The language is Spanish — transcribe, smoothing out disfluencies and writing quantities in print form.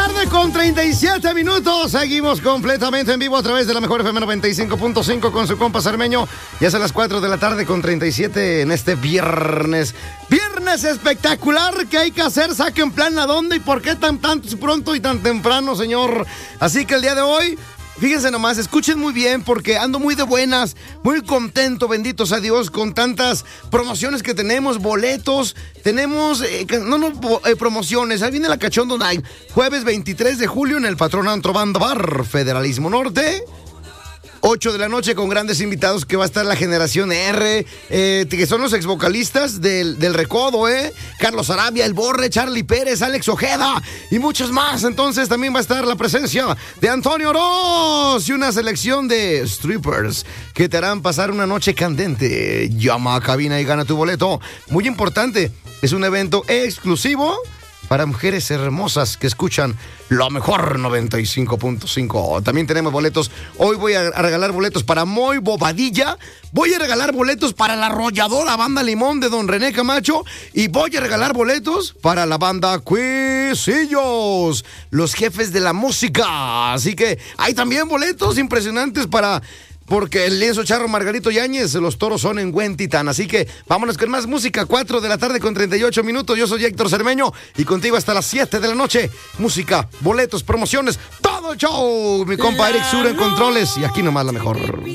tarde con 37 minutos. Seguimos completamente en vivo a través de la mejor FM 95.5 con su compa Cermeño. Ya son las 4 de la tarde con 37 en este viernes. Viernes espectacular. ¿Qué hay que hacer? Saquen plan a dónde y por qué tan pronto y tan temprano, señor. Así que el día de hoy, fíjense nomás, escuchen muy bien porque ando muy de buenas, muy contento, benditos a Dios, con tantas promociones que tenemos, boletos, tenemos, promociones. Ahí viene la Cachondo Night, jueves 23 de julio en el Patrón Antro Banda Bar, Federalismo Norte. 8 de la noche con grandes invitados que va a estar la Generación R, que son los exvocalistas del Recodo, Carlos Arabia, El Borre, Charlie Pérez, Alex Ojeda y muchos más. Entonces también va a estar la presencia de Antonio Oroz y una selección de strippers que te harán pasar una noche candente. Llama a cabina y gana tu boleto. Muy importante, es un evento exclusivo para mujeres hermosas que escuchan lo mejor 95.5. También tenemos boletos. Hoy voy a regalar boletos para Moy Bobadilla. Voy a regalar boletos para la arrolladora Banda Limón de Don René Camacho. Y voy a regalar boletos para la banda Cuisillos, los jefes de la música. Así que hay también boletos impresionantes porque el lienzo charro Margarito Yáñez, los toros son en Huentitán. Así que vámonos con más música. 4 de la tarde con 38 minutos. Yo soy Héctor Cermeño y contigo hasta las 7 de la noche. Música, boletos, promociones, todo el show. Mi compa Eric Sura en controles y aquí nomás la mejor.